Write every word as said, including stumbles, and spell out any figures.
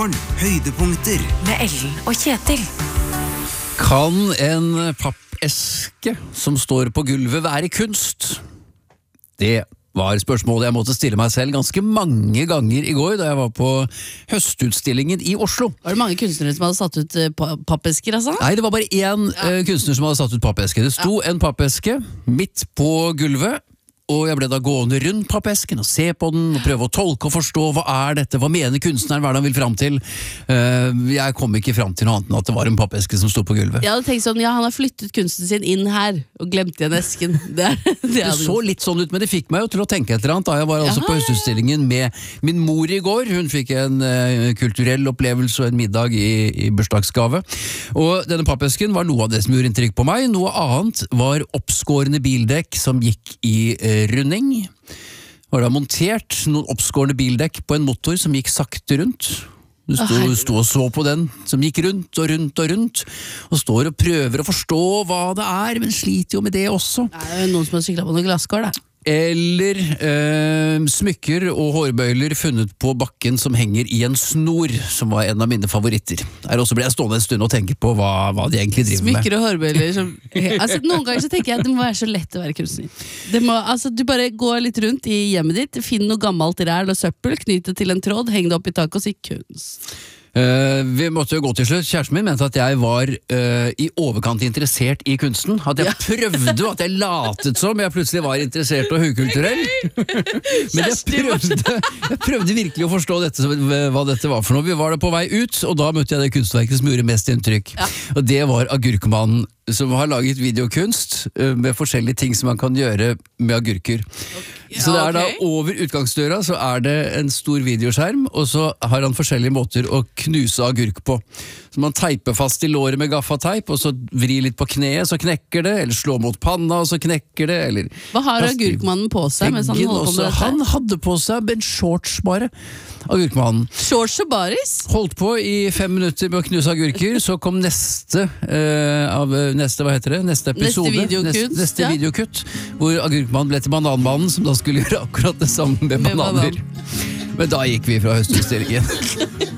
P-morgen, høydepunkter med Ellen og Kjetil. Kan en pappeske som står på gulvet være kunst? Det var spørsmålet jeg måtte stille meg selv ganske mange ganger i går da jeg var på høstutstillingen i Oslo. Var det mange kunstnere som hadde satt ut uh, pa- pappesker, altså? Nei, det var bare én ja. uh, kunstner som hadde satt ut pappeske. Det sto ja. en pappeske midt på gulvet, og jeg ble da gående rundt pappesken og se på den og prøve å tolke og forstå hva er dette, hva mener kunstneren, hva er det han vil fram til. Uh, jeg kom ikke fram til noe annet enn at det var en pappeske som sto på gulvet. Jeg hadde tenkt sånn, ja, han har flyttet kunsten sin inn her og glemt igjen esken. Det, er, det, det så litt sånn ut, men det fikk meg jo til å tenke et eller annet da jeg var altså Jaha, på høstutstillingen med min mor i går. Hun fikk en uh, kulturell opplevelse og en middag i, i bursdagsgave. Og denne pappesken var noe av det som gjorde inntrykk på meg. Noe annet var oppskårende bildekk som gikk i uh, runding. Var da montert noen oppskårende bildekk på en motor som gikk sakte rundt. Du sto, oh, sto og så på den som gikk rundt og rundt og rundt, og står og prøver å forstå hva det er, men sliter jo med det også. Det er jo noen som har syklet på noen glasskår, da. Eller eh, smykker og hårbøyler funnet på bakken som henger i en snor, som var en av mine favoritter. Der også ble jeg stående en stund og tenke på hva, hva de egentlig driver med. Smykker og hårbøyler som, altså, noen ganger så tenker jeg at det må være så lett å være kunstner. Det må, altså, du bare går litt rundt i hjemmet ditt, finn noe gammelt ræl og søppel, knyt det til en tråd, heng det opp i taket og si kunst. Uh, vi måtte jo gå til slutt. Kjæresten min mente at jeg var uh, i overkant interessert i kunsten. At jeg ja. prøvde, at jeg latet som jeg plutselig var interessert og høykulturell. Men jeg prøvde, jeg prøvde virkelig å forstå dette, hva dette var for noe. Vi var da på vei ut, og da møtte jeg det kunstverket som gjorde mest inntrykk. Ja. Og det var Agurkmannen, som har laget videokunst uh, med forskjellige ting som man kan gjøre med agurker. Okay. Ja, så det er okay. da over utgangsdøra så er det en stor videoskjerm, og så har han forskjellige måter å knuse agurk på. Så man teiper fast i låret med gaffateip, og så vrir litt på kneet, så knekker det, eller slår mot panna, og så knekker det, eller... Hva har Agurkmannen på seg mens han holder på med dette? Han hadde på seg en shorts bare, Agurkmannen. Shorts og baris? Holdt på i fem minutter med å knuse agurker, så kom neste uh, av neste, hva heter det? Neste episode. Neste videokutt. Neste, neste ja. videokutt, hvor Agurkmannen ble til Bananmannen, som da skulle gjøre akkurat det samme med, med bananer. Banan. Men da gikk vi fra høstutstillingen.